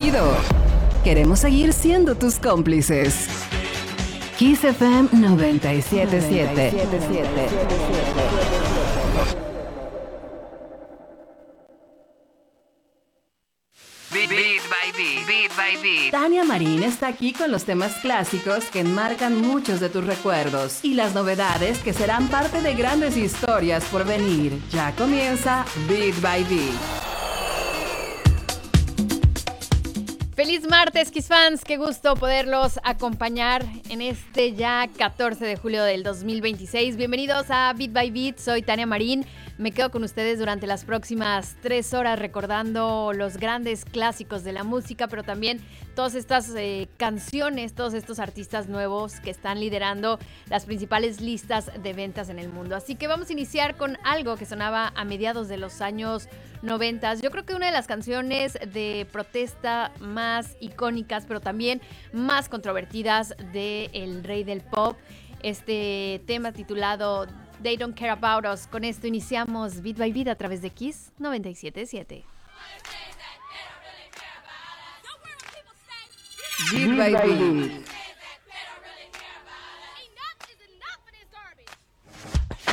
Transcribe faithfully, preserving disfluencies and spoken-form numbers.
oído. Queremos seguir siendo tus cómplices. Kiss F M noventa y siete punto siete. Beat, beat by beat, beat by beat. Tania Marín está aquí con los temas clásicos que enmarcan muchos de tus recuerdos y las novedades que serán parte de grandes historias por venir. Ya comienza Beat by Beat. Feliz martes, Kiss fans, qué gusto poderlos acompañar en este ya catorce de julio del dos mil veintiséis. Bienvenidos a Beat by Beat, soy Tania Marín. Me quedo con ustedes durante las próximas tres horas recordando los grandes clásicos de la música, pero también todas estas eh, canciones, todos estos artistas nuevos que están liderando las principales listas de ventas en el mundo. Así que vamos a iniciar con algo que sonaba a mediados de los años noventa. Yo creo que una de las canciones de protesta más icónicas, pero también más controvertidas de el rey del pop. Este tema titulado They Don't Care About Us. Con esto iniciamos Beat by Beat a través de Kiss noventa y siete punto siete. Beat by Beat.